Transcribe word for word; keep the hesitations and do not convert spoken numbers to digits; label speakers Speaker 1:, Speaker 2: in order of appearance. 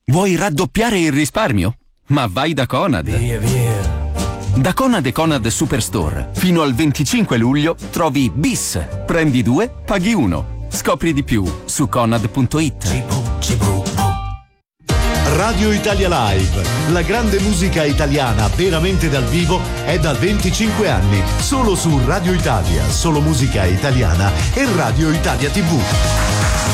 Speaker 1: Vuoi raddoppiare il risparmio? Ma vai da Conad.
Speaker 2: Via, via.
Speaker 1: Da Conad e Conad Superstore fino al venticinque luglio trovi Bis. Prendi due, paghi uno. Scopri di più su conad punto it.
Speaker 3: Radio Italia Live, la grande musica italiana veramente dal vivo è da venticinque anni, solo su Radio Italia, solo musica italiana e Radio Italia tivù.